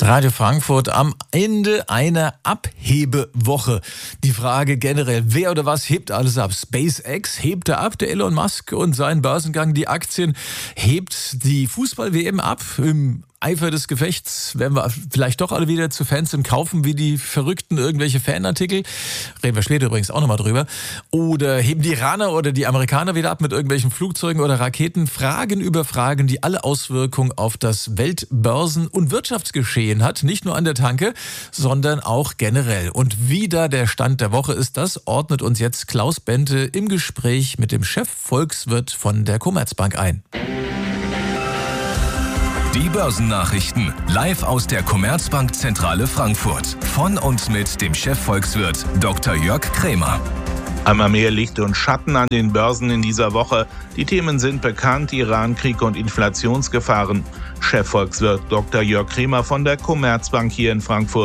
Radio Frankfurt am Ende einer Abhebewoche. Die Frage generell, wer oder was hebt alles ab? SpaceX hebt er ab, der Elon Musk und sein Börsengang. Die Aktien hebt die Fußball-WM ab. Im Eifer des Gefechts werden wir vielleicht doch alle wieder zu Fans im Kaufen, wie die Verrückten irgendwelche Fanartikel. Reden wir später übrigens auch nochmal drüber. Oder heben die Iraner oder die Amerikaner wieder ab mit irgendwelchen Flugzeugen oder Raketen. Fragen über Fragen, die alle Auswirkungen auf das Weltbörsen- und Wirtschaftsgeschehen hat. Nicht nur an der Tanke, sondern auch generell. Und wie da der Stand der Woche ist, das ordnet uns jetzt Klaus Bente im Gespräch mit dem Chefvolkswirt von der Commerzbank ein. Die Börsennachrichten live aus der Commerzbank-Zentrale Frankfurt. Von und mit dem Chefvolkswirt Dr. Jörg Krämer. Einmal mehr Licht und Schatten an den Börsen in dieser Woche. Die Themen sind bekannt: Irankrieg und Inflationsgefahren. Chefvolkswirt Dr. Jörg Krämer von der Commerzbank hier in Frankfurt.